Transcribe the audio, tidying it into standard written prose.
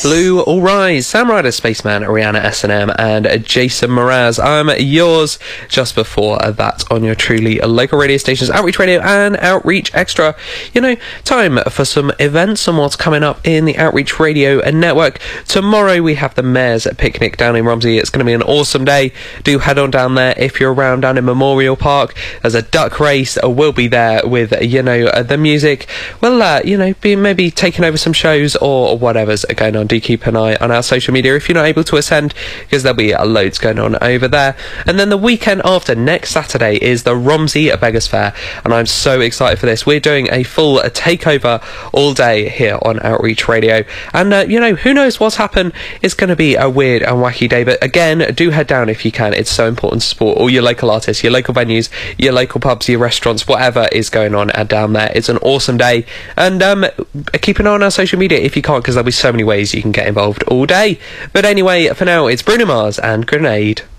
Blue All Rise, Sam Ryder, Spaceman, Rihanna S&M, and Jason Mraz. I'm yours just before that on your truly local radio stations, Outreach Radio and Outreach Extra. You know, time for some events and what's coming up in the Outreach Radio network. Tomorrow we have the Mayor's Picnic down in Romsey. It's going to be an awesome day. Do head on down there if you're around down in Memorial Park. There's a duck race. We'll be there with, the music. Well, be maybe taking over some shows or whatever's going on. Do keep an eye on our social media if you're not able to attend, because there'll be loads going on over there. And then the weekend after, next Saturday, is the Romsey Beggars Fair, and I'm so excited for this. We're doing a full takeover all day here on Outreach Radio, and who knows what's happened. It's going to be a weird and wacky day, but again, do head down if you can. It's so important to support all your local artists, your local venues, your local pubs, your restaurants, whatever is going on down there. It's an awesome day, and keep an eye on our social media if you can't, because there'll be so many ways you can get involved all day. But anyway, for now, it's Bruno Mars and Grenade.